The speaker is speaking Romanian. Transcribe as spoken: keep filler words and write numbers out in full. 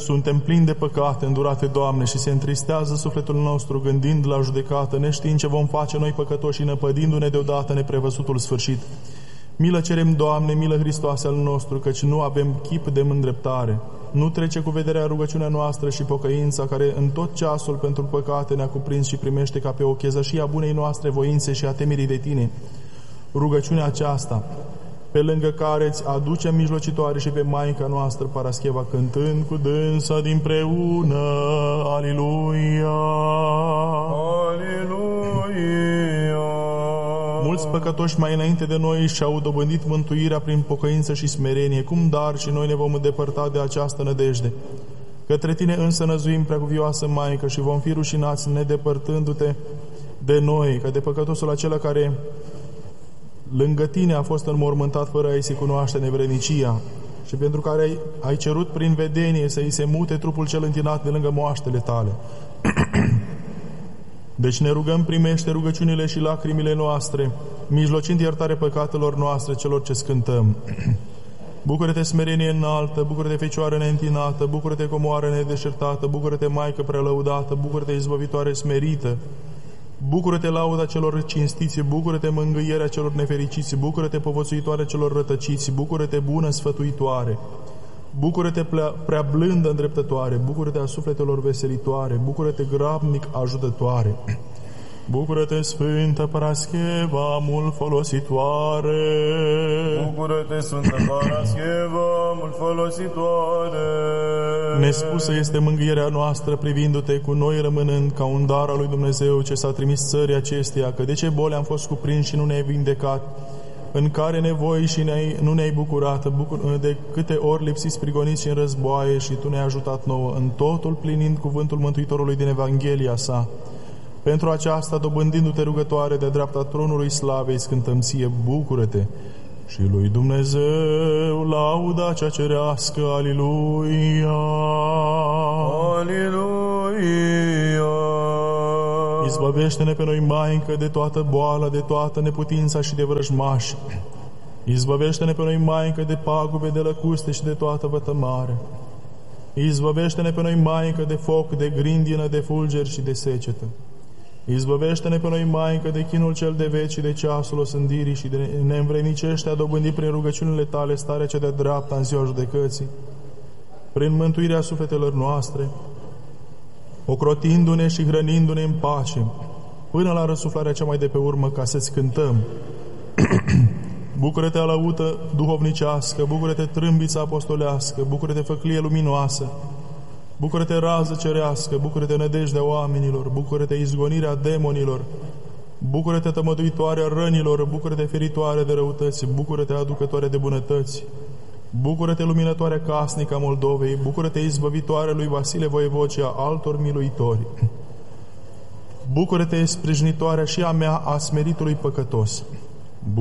suntem plini de păcate îndurate, Doamne, și se întristează sufletul nostru gândind la judecată, neștiind ce vom face noi păcătoși și năpădindu-ne deodată neprevăzutul sfârșit. Milă cerem, Doamne, milă Hristoase al nostru, căci nu avem chip de îndreptare. Nu trece cu vederea rugăciunea noastră și pocăința, care în tot ceasul pentru păcate ne-a cuprins și primește ca pe o chezășie a bunei noastre voințe și a temerii de Tine. Rugăciunea aceasta, pe lângă care îți aducem mijlocitoare și pe Maica noastră Parascheva, cântând cu dânsa dinpreună, Aliluia! Aliluia! Mulți păcătoși mai înainte de noi și-au dobândit mântuirea prin pocăință și smerenie, cum dar și noi ne vom îndepărta de această nădejde. Către Tine însă năzuim, preacuvioasă Maică, și vom fi rușinați nedepărtându-te de noi, ca de păcătosul acela care lângă Tine a fost înmormântat fără a-i se cunoaște nevrednicia și pentru care ai, ai cerut prin vedenie să-i se mute trupul cel întinat de lângă moaștele Tale. Deci ne rugăm, primește rugăciunile și lacrimile noastre, mijlocind iertare păcatelor noastre celor ce scântăm. Bucură-te, smerenie înaltă, bucură-te, Fecioară neîntinată, bucură-te, comoară nedeșertată, bucură-te, Maică prealăudată, bucură-te, izbăvitoare smerită, bucură-te, lauda celor cinstiți, bucură-te, mângâierea celor nefericiți, bucură-te, povățuitoare celor rătăciți, bucură-te, bună sfătuitoare, bucură-te, prea blândă îndreptătoare, bucură-te a sufletelor veselitoare, bucură-te, grabnic ajutătoare, bucură-te, Sfântă Parascheva, mult folositoare, bucură-te, Sfântă Parascheva, mult folositoare. Nespusă este mângâierea noastră, privindu-te cu noi rămânând ca un dar al lui Dumnezeu ce s-a trimis țării acesteia, că de ce boli am fost cuprinși și nu ne-ai vindecat, în care nevoi și ne-ai, nu ne-ai bucurat, bucur, de câte ori lipsiți, prigoniți și în războaie și Tu ne-ai ajutat nouă, în totul plinind cuvântul Mântuitorului din Evanghelia sa. Pentru aceasta, dobândindu-te rugătoare de dreapta tronului slavei, scântăm ție, bucură-te, și lui Dumnezeu lauda cea cerească, Aliluia! Aliluia! Izbăvește-ne pe noi, Maică, de toată boala, de toată neputința și de vrăjmași. Izbăvește-ne pe noi, Maică, de pagube, de lăcuste și de toată vătămare. Izbăvește-ne pe noi, Maică, de foc, de grindină, de fulgeri și de secetă. Izbăvește-ne pe noi, Maică, de chinul cel de veci și de ceasul osândirii și de ne învrednicește a dobândi prin rugăciunile Tale starea cea de dreapta în ziua judecății, prin mântuirea sufletelor noastre, ocrotindu-ne și hrănindu-ne în pace, până la răsuflarea cea mai de pe urmă, ca să-ți cântăm. Bucură-te, alăută duhovnicească, bucură-te, trâmbiță apostolească, bucură-te, făclie luminoasă, bucură-te, rază cerească, bucură-te, nădejdea oamenilor, bucură-te, izgonirea demonilor, bucură-te, tămăduitoarea rănilor, bucură-te, feritoare de răutăți, bucură-te, aducătoare de bunătăți, bucură-te, luminătoarea casnică a Moldovei, bucură-te, izbăvitoare lui Vasile Voievod și a altor miluitori, bucură-te, sprijinitoarea și a mea a smeritului păcătos.